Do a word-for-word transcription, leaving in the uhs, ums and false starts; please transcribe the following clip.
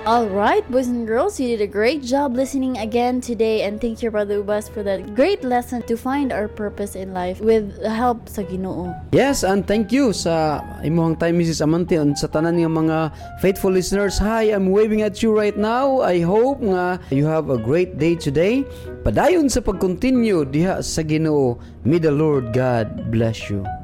Alright, boys and girls, you did a great job listening again today, and thank you, Brother Ubas, for that great lesson to find our purpose in life with the help sa Ginoo. Yes, and thank you sa imuhang time, Missus Amante, and sa tanan ng mga faithful listeners. Hi, I'm waving at you right now. I hope nga you have a great day today. Padayon sa pag-continue diha sa Ginoo. May the Lord God bless you.